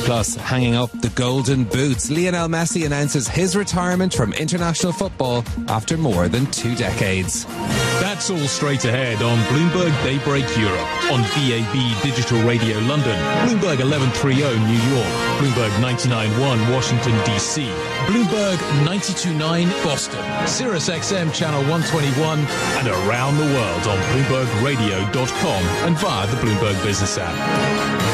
Plus, hanging up the golden boots, Lionel Messi announces his retirement from international football after more than 2 decades. That's all straight ahead on Bloomberg Daybreak Europe, on DAB Digital Radio London, Bloomberg 1130 New York, Bloomberg 99.1 Washington DC, Bloomberg 92.9 Boston, Sirius XM Channel 121, and around the world on BloombergRadio.com and via the Bloomberg Business app.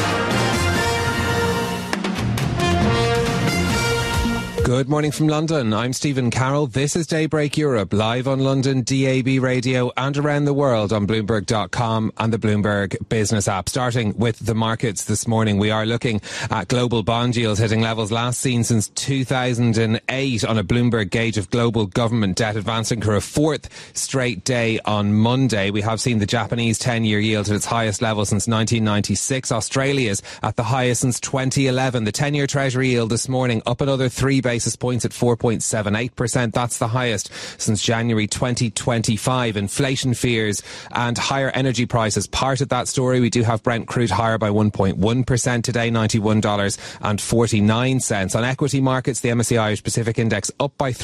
Good morning from London. I'm Stephen Carroll. This is Daybreak Europe, live on London DAB radio and around the world on Bloomberg.com and the Bloomberg Business app. Starting with the markets this morning, we are looking at global bond yields hitting levels last seen since 2008 on a Bloomberg gauge of global government debt, advancing for a 4th straight day on Monday. We have seen the Japanese 10-year yield at its highest level since 1996. Australia's at the highest since 2011. The 10-year Treasury yield this morning up another 3 basis points at 4.78%. That's the highest since January 2025. Inflation fears and higher energy prices part of that story. We do have Brent crude higher by 1.1% today, $91.49. On equity markets, the MSCI Irish Pacific Index up by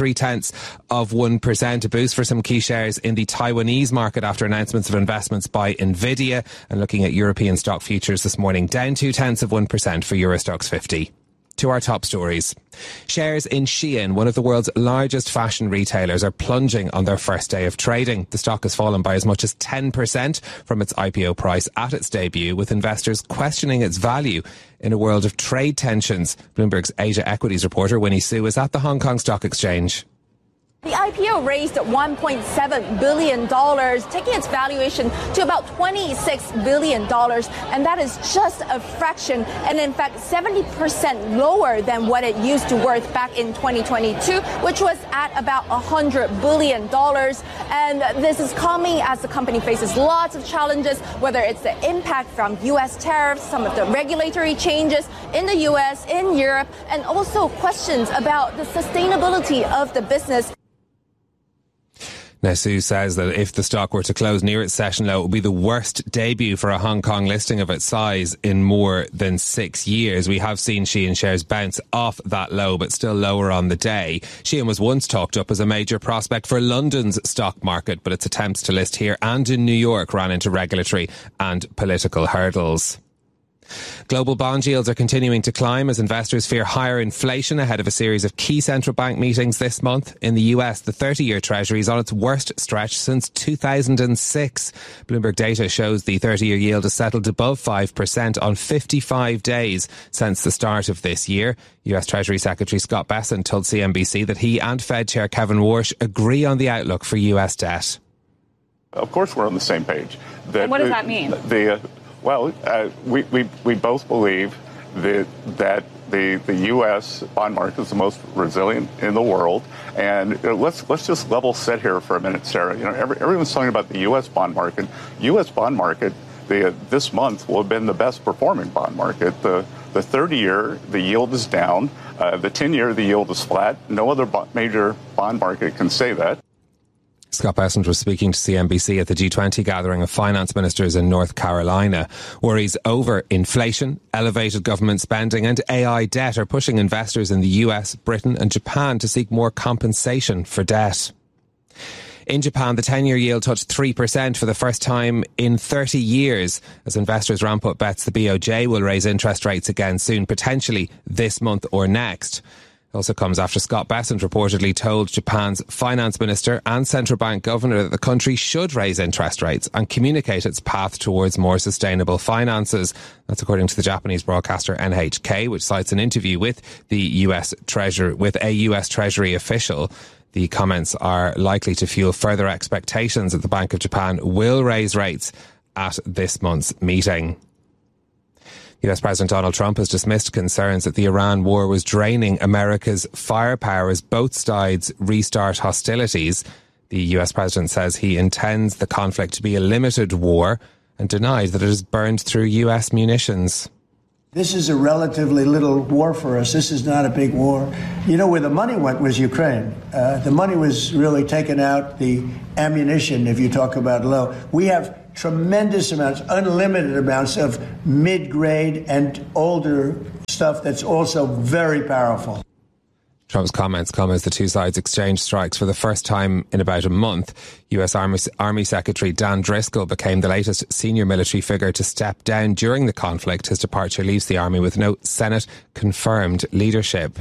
0.3%, a boost for some key shares in the Taiwanese market after announcements of investments by Nvidia. And looking at European stock futures this morning, down 0.2% for Euro Stoxx 50. To our top stories. Shares in Shein, one of the world's largest fashion retailers, are plunging on their first day of trading. The stock has fallen by as much as 10% from its IPO price at its debut, with investors questioning its value in a world of trade tensions. Bloomberg's Asia Equities reporter Winnie Su is at the Hong Kong Stock Exchange. The IPO raised $1.7 billion, taking its valuation to about $26 billion. And that is just a fraction, and in fact 70% lower than what it used to worth back in 2022, which was at about $100 billion. And this is coming as the company faces lots of challenges, whether it's the impact from U.S. tariffs, some of the regulatory changes in the U.S., in Europe, and also questions about the sustainability of the business. Now, Su says that if the stock were to close near its session low, it would be the worst debut for a Hong Kong listing of its size in more than 6 years. We have seen Shein shares bounce off that low, but still lower on the day. Shein was once talked up as a major prospect for London's stock market, but its attempts to list here and in New York ran into regulatory and political hurdles. Global bond yields are continuing to climb as investors fear higher inflation ahead of a series of key central bank meetings this month. In the US, the 30-year Treasury is on its worst stretch since 2006. Bloomberg data shows the 30-year yield has settled above 5% on 55 days since the start of this year. US Treasury Secretary Scott Bessent told CNBC that he and Fed Chair Kevin Warsh agree on the outlook for US debt. Of course we're on the same page. And what does that mean? Well, we both believe that the U.S. bond market is the most resilient in the world. And let's just level set here for a minute, Sarah. You know, everyone's talking about the U.S. bond market. U.S. bond market this month will have been the best performing bond market. The 30-year, the yield is down. The 10-year, the yield is flat. No other major bond market can say that. Scott Bessent was speaking to CNBC at the G20 gathering of finance ministers in North Carolina. Worries over inflation, elevated government spending and AI debt are pushing investors in the US, Britain and Japan to seek more compensation for debt. In Japan, the 10-year yield touched 3% for the first time in 30 years as investors ramp up bets the BOJ will raise interest rates again soon, potentially this month or next. It also comes after Scott Bessent reportedly told Japan's finance minister and central bank governor that the country should raise interest rates and communicate its path towards more sustainable finances. That's according to the Japanese broadcaster NHK, which cites an interview with a US Treasury official. The comments are likely to fuel further expectations that the Bank of Japan will raise rates at this month's meeting. US President Donald Trump has dismissed concerns that the Iran war was draining America's firepower as both sides restart hostilities. The US President says he intends the conflict to be a limited war and denied that it has burned through US munitions. This is a relatively little war for us. This is not a big war. You know, where the money went was Ukraine. The money was really taking out the ammunition, if you talk about low. We have tremendous amounts, unlimited amounts of mid-grade and older stuff that's also very powerful. Trump's comments come as the two sides exchange strikes for the first time in about a month. US Army Secretary Dan Driscoll became the latest senior military figure to step down during the conflict. His departure leaves the army with no Senate-confirmed leadership.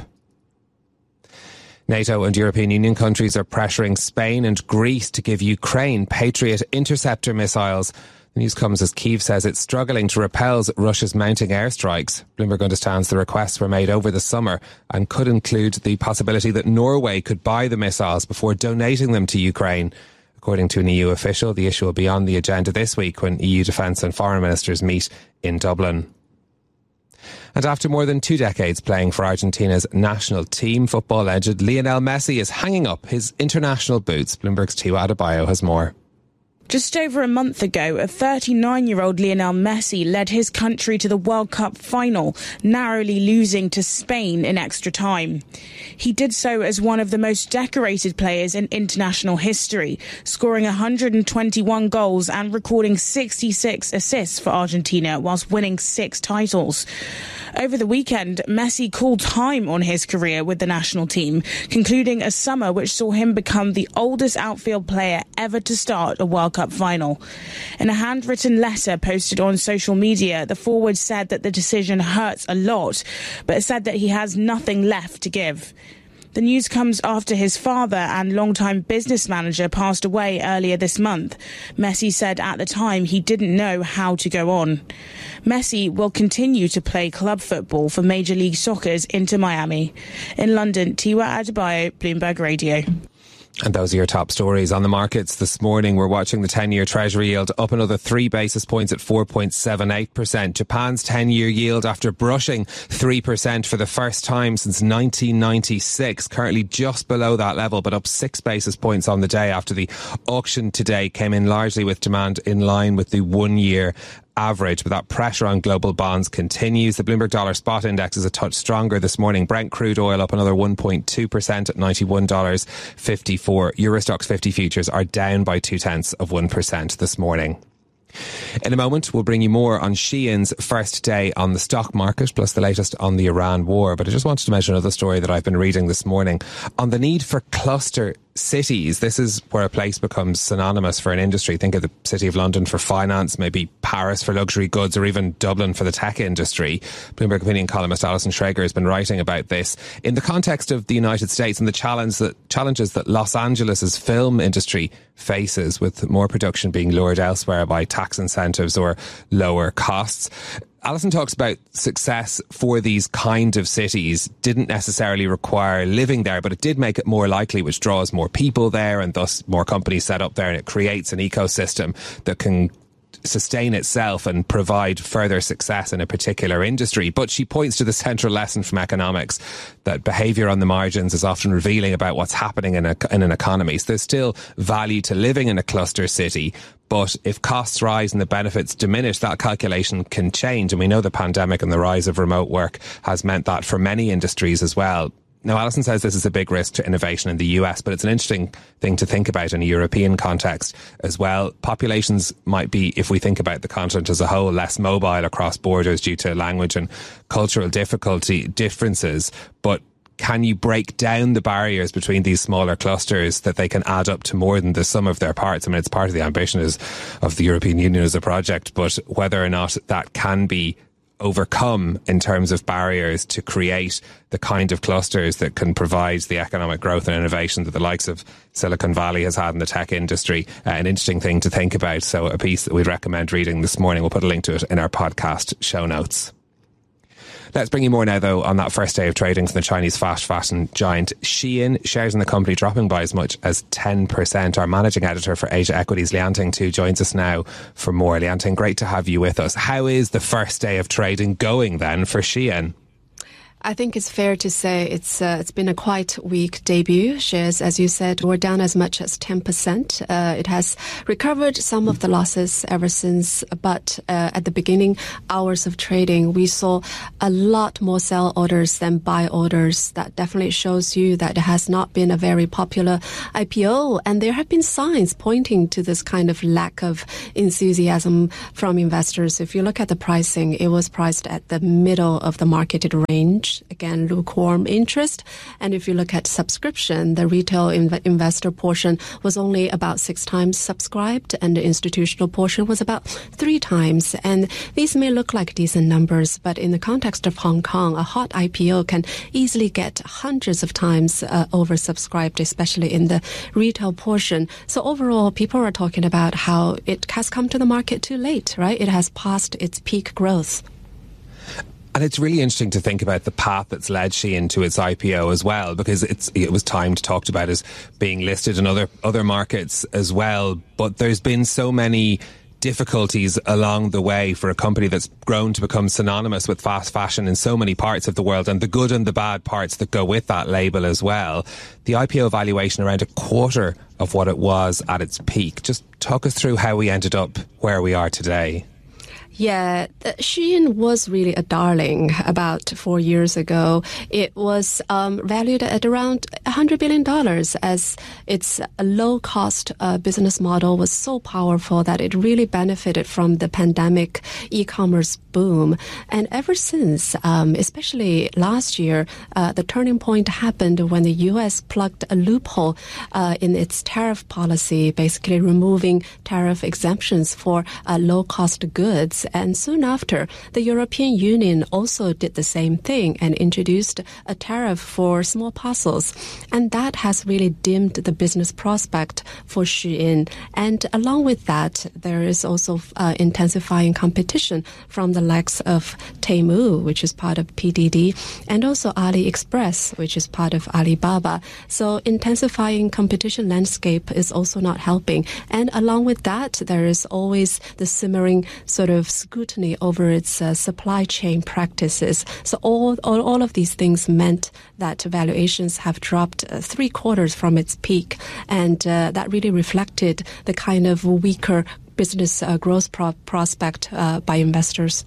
NATO and European Union countries are pressuring Spain and Greece to give Ukraine Patriot interceptor missiles. The news comes as Kyiv says it's struggling to repel Russia's mounting airstrikes. Bloomberg understands the requests were made over the summer and could include the possibility that Norway could buy the missiles before donating them to Ukraine. According to an EU official, the issue will be on the agenda this week when EU defence and foreign ministers meet in Dublin. And after more than 2 decades playing for Argentina's national team, football legend Lionel Messi is hanging up his international boots. Bloomberg's Tiwa Adebayo has more. Just over a month ago, a 39-year-old Lionel Messi led his country to the World Cup final, narrowly losing to Spain in extra time. He did so as one of the most decorated players in international history, scoring 121 goals and recording 66 assists for Argentina whilst winning 6 titles. Over the weekend, Messi called time on his career with the national team, concluding a summer which saw him become the oldest outfield player ever to start a World Cup final. In a handwritten letter posted on social media, the forward said that the decision hurts a lot, but said that he has nothing left to give. The news comes after his father and longtime business manager passed away earlier this month. Messi said at the time he didn't know how to go on. Messi will continue to play club football for Major League Soccer's Inter Miami. In London, Tiwa Adebayo, Bloomberg Radio. And those are your top stories on the markets this morning. We're watching the 10-year Treasury yield up another 3 basis points at 4.78%. Japan's 10-year yield, after brushing 3% for the first time since 1996, currently just below that level, but up 6 basis points on the day after the auction today came in largely with demand in line with the 1-year average, but that pressure on global bonds continues. The Bloomberg Dollar Spot Index is a touch stronger this morning. Brent crude oil up another 1.2% at $91.54. Eurostoxx 50 futures are down by 0.2% this morning. In a moment, we'll bring you more on Shein's first day on the stock market, plus the latest on the Iran war. But I just wanted to mention another story that I've been reading this morning on the need for cluster cities. This is where a place becomes synonymous for an industry. Think of the City of London for finance, maybe Paris for luxury goods, or even Dublin for the tech industry. Bloomberg opinion columnist Alison Schrager has been writing about this in the context of the United States and the challenges that Los Angeles' film industry faces, with more production being lured elsewhere by tax incentives or lower costs. Alison talks about success for these kind of cities didn't necessarily require living there, but it did make it more likely, which draws more people there and thus more companies set up there, and it creates an ecosystem that can sustain itself and provide further success in a particular industry. But she points to the central lesson from economics that behaviour on the margins is often revealing about what's happening in an economy. So there's still value to living in a cluster city, but if costs rise and the benefits diminish, that calculation can change. And we know the pandemic and the rise of remote work has meant that for many industries as well. Now, Alison says this is a big risk to innovation in the US, but it's an interesting thing to think about in a European context as well. Populations might be, if we think about the continent as a whole, less mobile across borders due to language and cultural differences, but can you break down the barriers between these smaller clusters that they can add up to more than the sum of their parts? I mean, it's part of the ambition of the European Union as a project, but whether or not that can be overcome in terms of barriers to create the kind of clusters that can provide the economic growth and innovation that the likes of Silicon Valley has had in the tech industry. An interesting thing to think about. So a piece that we'd recommend reading this morning. We'll put a link to it in our podcast show notes. Let's bring you more now, though, on that first day of trading from the Chinese fast fashion giant Shein. Shares in the company dropping by as much as 10%. Our managing editor for Asia Equities, Lianting Tu, joins us now for more. Lianting, great to have you with us. How is the first day of trading going then for Shein? I think it's fair to say it's been a quite weak debut. Shares, as you said, were down as much as 10%. It has recovered some of the losses ever since, but at the beginning hours of trading, we saw a lot more sell orders than buy orders. That definitely shows you that it has not been a very popular IPO, and there have been signs pointing to this kind of lack of enthusiasm from investors. If you look at the pricing, it was priced at the middle of the marketed range. Again, lukewarm interest. And if you look at subscription, the retail investor portion was only about 6 times subscribed, and the institutional portion was about 3 times. And these may look like decent numbers, but in the context of Hong Kong, a hot IPO can easily get hundreds of times oversubscribed, especially in the retail portion. So overall, people are talking about how it has come to the market too late, right? It has passed its peak growth. And it's really interesting to think about the path that's led Shein to its IPO as well, because it was timed, talked about as being listed in other markets as well. But there's been so many difficulties along the way for a company that's grown to become synonymous with fast fashion in so many parts of the world, and the good and the bad parts that go with that label as well. The IPO valuation around a quarter of what it was at its peak. Just talk us through how we ended up where we are today. Yeah, Shein was really a darling about 4 years ago. It was valued at around $100 billion as its low-cost business model was so powerful that it really benefited from the pandemic e-commerce boom. And ever since, especially last year, the turning point happened when the U.S. plugged a loophole in its tariff policy, basically removing tariff exemptions for low-cost goods. And soon after, the European Union also did the same thing and introduced a tariff for small parcels. And that has really dimmed the business prospect for Shein. And along with that, there is also intensifying competition from the likes of Temu, which is part of PDD, and also AliExpress, which is part of Alibaba. So intensifying competition landscape is also not helping. And along with that, there is always the simmering sort of scrutiny over its supply chain practices. So all of these things meant that valuations have dropped 3/4 from its peak, and that really reflected the kind of weaker business growth prospect by investors.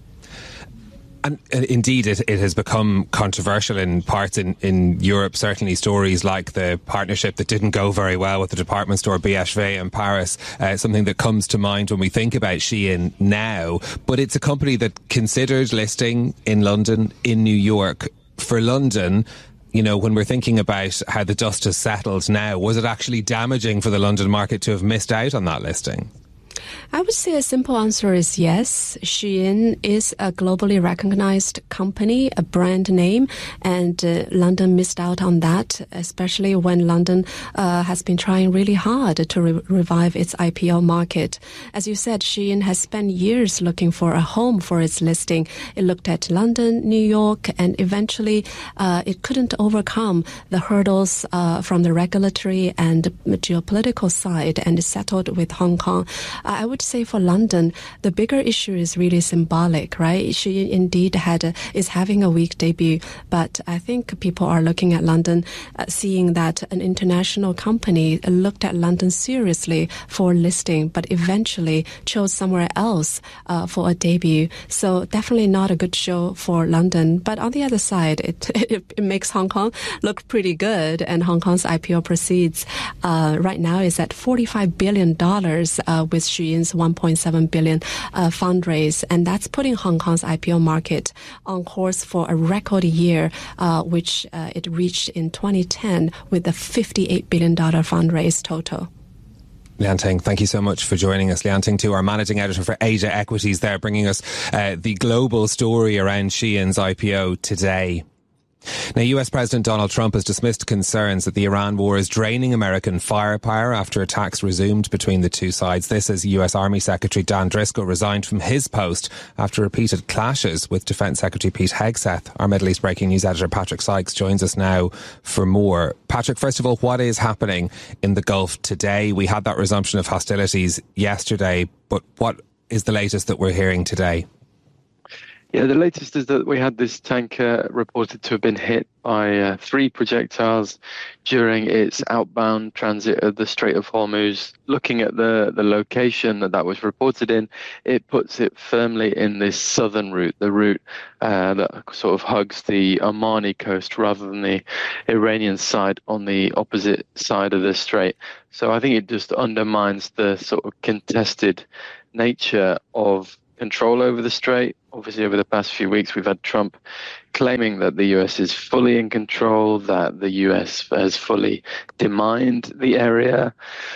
And indeed, it has become controversial in parts in Europe. Certainly stories like the partnership that didn't go very well with the department store BHV in Paris, something that comes to mind when we think about Shein now. But it's a company that considered listing in London, in New York. For London, you know, when we're thinking about how the dust has settled now, was it actually damaging for the London market to have missed out on that listing? I would say a simple answer is yes. Shein is a globally recognized company, a brand name, and London missed out on that, especially when London has been trying really hard to revive its IPO market. As you said, Shein has spent years looking for a home for its listing. It looked at London, New York, and eventually it couldn't overcome the hurdles from the regulatory and geopolitical side, and settled with Hong Kong. I would say for London, the bigger issue is really symbolic, right? She indeed is having a weak debut, but I think people are looking at London, seeing that an international company looked at London seriously for listing, but eventually chose somewhere else for a debut. So definitely not a good show for London. But on the other side, it makes Hong Kong look pretty good, and Hong Kong's IPO proceeds right now is at $45 billion with Shein's $1.7 billion fundraise, and that's putting Hong Kong's IPO market on course for a record year, which it reached in 2010 with a $58 billion fundraise total. Lian Ting, thank you so much for joining us. Lian Ting, too, our managing editor for Asia Equities there, bringing us the global story around Shein's IPO today. Now, US President Donald Trump has dismissed concerns that the Iran war is draining American firepower after attacks resumed between the two sides. This as US Army Secretary Dan Driscoll resigned from his post after repeated clashes with Defence Secretary Pete Hegseth. Our Middle East breaking news editor Patrick Sykes joins us now for more. Patrick, first of all, what is happening in the Gulf today? We had that resumption of hostilities yesterday, but what is the latest that we're hearing today? Yeah, the latest is that we had this tanker reported to have been hit by 3 projectiles during its outbound transit of the Strait of Hormuz. Looking at the location that was reported in, it puts it firmly in this southern route, the route that sort of hugs the Omani coast rather than the Iranian side on the opposite side of the strait. So I think it just undermines the sort of contested nature of control over the strait. Obviously, over the past few weeks, we've had Trump claiming that the US is fully in control, that the US has fully demined the area,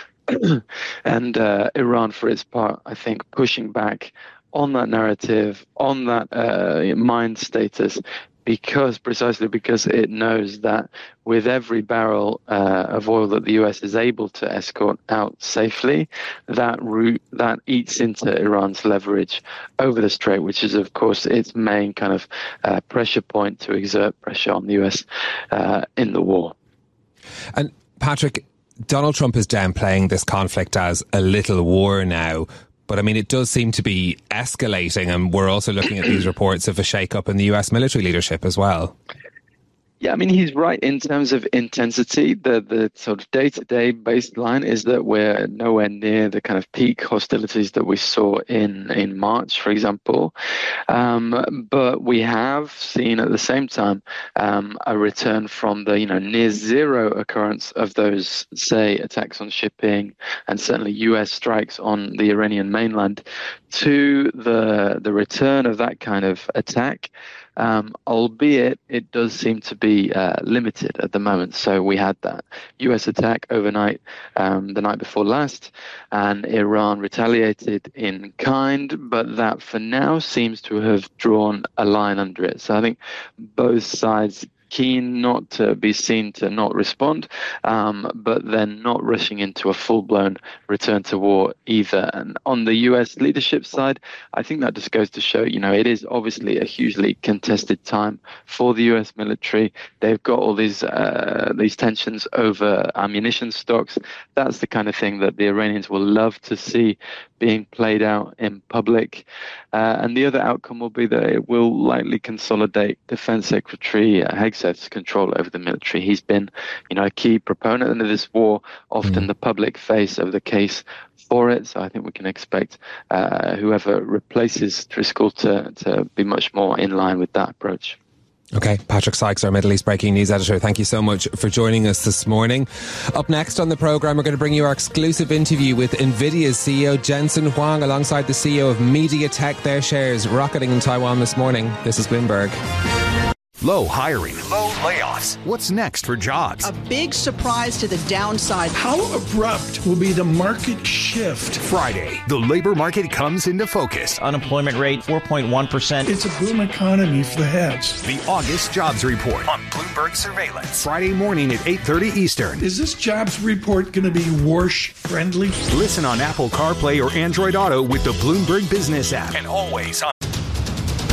and Iran, for its part, I think, pushing back on that narrative, on that mined status, precisely because it knows that with every barrel of oil that the US is able to escort out safely, that route that eats into Iran's leverage over the strait, which is, of course, its main kind of pressure point to exert pressure on the US in the war. And Patrick, Donald Trump is downplaying this conflict as a little war now. But I mean, it does seem to be escalating, and we're also looking at these reports of a shake-up in the US military leadership as well. Yeah, I mean, he's right in terms of intensity. The sort of day-to-day baseline is that we're nowhere near the kind of peak hostilities that we saw in March, for example. But we have seen at the same time a return from the near zero occurrence of those, say, attacks on shipping and certainly US strikes on the Iranian mainland to the return of that kind of attack. Albeit it does seem to be limited at the moment. So we had that US attack overnight the night before last, and Iran retaliated in kind, but that for now seems to have drawn a line under it. So I think both sides keen not to be seen to not respond, but then not rushing into a full-blown return to war either. And on the US leadership side, I think that just goes to show, it is obviously a hugely contested time for the US military. They've got all these tensions over ammunition stocks. That's the kind of thing that the Iranians will love to see being played out in public. And the other outcome will be that it will likely consolidate Defense Secretary Hegseth's control over the military. He's been, a key proponent of this war, often the public face of the case for it. So I think we can expect whoever replaces Driscoll to be much more in line with that approach. Okay, Patrick Sykes, our Middle East Breaking News editor, thank you so much for joining us this morning. Up next on the programme, we're going to bring you our exclusive interview with NVIDIA's CEO Jensen Huang alongside the CEO of MediaTek, their shares rocketing in Taiwan this morning. This is Bloomberg. Low hiring, low layoffs. What's next for jobs? A big surprise to the downside. How abrupt will be the market shift? Friday, the labor market comes into focus. Unemployment rate, 4.1%. It's a boom economy for the heads. The August Jobs Report on Bloomberg Surveillance. Friday morning at 8:30 Eastern. Is this jobs report going to be Warsh-friendly? Listen on Apple CarPlay or Android Auto with the Bloomberg Business app. And always on